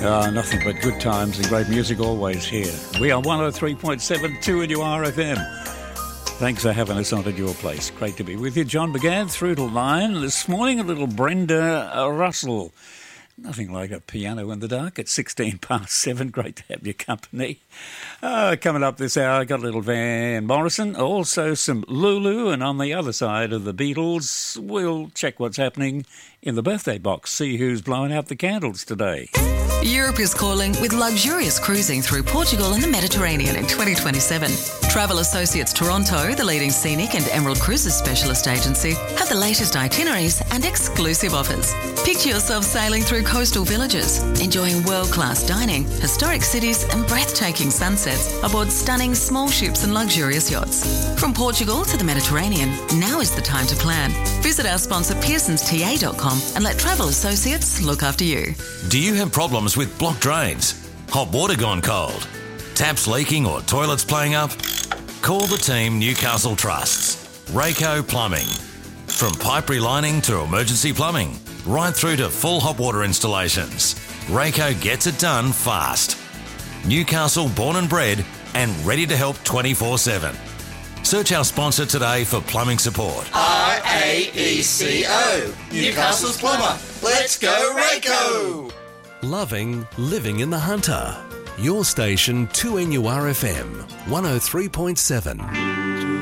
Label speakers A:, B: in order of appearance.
A: Nothing but good times and great music always here. We are 103.72 in your RFM. Thanks for having us on at your place. Great to be with you. John began through to 9. This morning, a little Brenda Russell. Nothing like a piano in the dark at 16 past 7. Great to have your company. Coming up this hour, I got a little Van Morrison, also some Lulu, and on the other side of the Beatles, we'll check what's happening in the birthday box, see who's blowing out the candles today.
B: Europe is calling with luxurious cruising through Portugal and the Mediterranean in 2027. Travel Associates Toronto, the leading scenic and Emerald Cruises specialist agency, have the latest itineraries and exclusive offers. Picture yourself sailing through coastal villages, enjoying world-class dining, historic cities and breathtaking sunsets aboard stunning small ships and luxurious yachts. From Portugal to the Mediterranean, now is the time to plan. Visit our sponsor pearsonsta.com and let Travel Associates look after you.
C: Do you have problems with blocked drains? Hot water gone cold? Taps leaking or toilets playing up? Call the team Newcastle Trusts. Rayco Plumbing. From pipe relining to emergency plumbing, right through to full hot water installations, Rayco gets it done fast. Newcastle born and bred and ready to help 24/7. Search our sponsor today for plumbing support.
D: RAECO, Newcastle's plumber. Let's go Rayco!
E: Loving living in the Hunter. Your station 2NURFM 103.7.